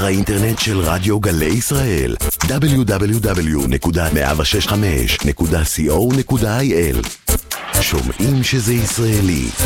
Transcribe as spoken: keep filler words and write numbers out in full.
האינטרנט של רדיו גלי ישראל דאבליו דאבליו דאבליו נקודה מאה שש חמש נקודה סי או נקודה איי אל. שומעים שזה ישראלי.